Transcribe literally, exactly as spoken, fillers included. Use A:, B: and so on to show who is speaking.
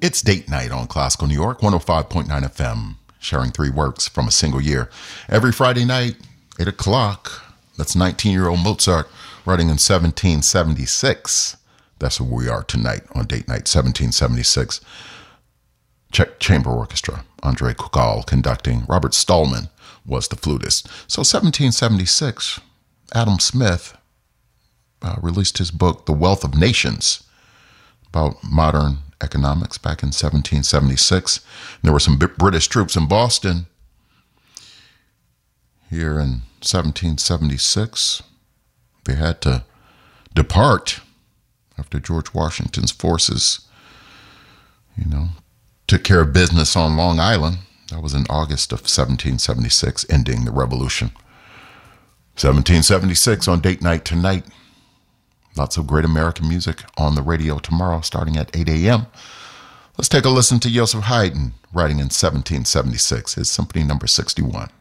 A: It's date night on Classical New York, one oh five point nine F M, sharing three works from a single year. Every Friday night, eight o'clock, that's nineteen-year-old Mozart writing in seventeen seventy-six. That's where we are tonight on date night, seventeen seventy-six. Czech Chamber Orchestra, Andrei Kugal conducting. Robert Stallman was the flutist. So seventeen seventy-six, Adam Smith uh, released his book, The Wealth of Nations, about modern economics back in seventeen seventy-six. And there were some B- British troops in Boston here in seventeen seventy-six. They had to depart after George Washington's forces, you know, took care of business on Long Island. That was in August of seventeen seventy-six, ending the revolution. seventeen seventy-six on date night tonight. Lots of great American music on the radio tomorrow, starting at eight a.m. Let's take a listen to Joseph Haydn, writing in seventeen seventy-six, his Symphony Number sixty-one.